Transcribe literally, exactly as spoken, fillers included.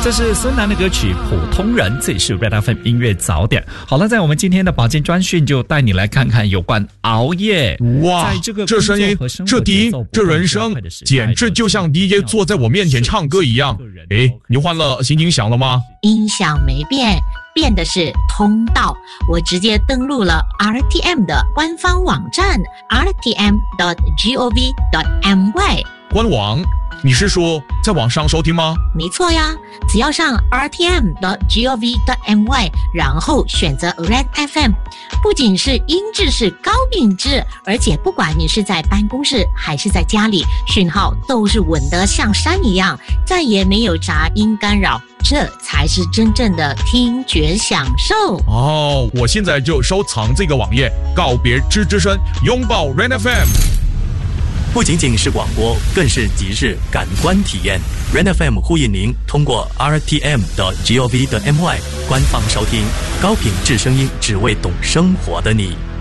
这是孙楠的歌曲《普通人》，这里是 Red F M 音乐早点。好了，在我们今天的保健专讯，就带你来看看有关熬夜。 哇， 在这个这声音、这低音、这人声，简直就像 D J 坐在我面前唱歌一样。诶，你换了心情响了吗？ 音响没变，变的是通道。我直接登录了 R T M 的官方网站 r t m dot gov dot my。 官网？你是说在网上收听吗？ 没错呀，只要上 r t m dot gov dot my， 然后选择 Red F M， 不仅是音质是高品质，而且不管你是在办公室还是在家里，讯号都是稳得像山一样，再也没有杂音干扰，这才是真正的听觉享受。 哦，我现在就收藏这个网页，告别吱吱声，拥抱 Red F M。 不仅仅是广播，更是即时感官体验。Red F M 呼应您通过 r t m dot gov dot my 官方收听高品质声音，只为懂生活的你。